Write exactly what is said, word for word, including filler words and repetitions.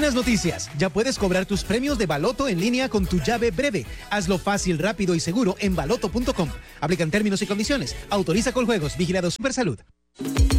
Buenas noticias, ya puedes cobrar tus premios de Baloto en línea con tu llave breve. Hazlo fácil, rápido y seguro en baloto punto com. Aplican términos y condiciones. Autoriza con juegos. Vigilado Supersalud.